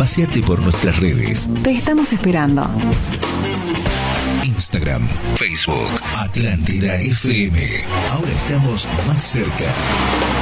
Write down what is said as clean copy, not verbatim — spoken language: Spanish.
Paseate por nuestras redes. Te estamos esperando. Instagram, Facebook, Atlántida FM. Ahora estamos más cerca.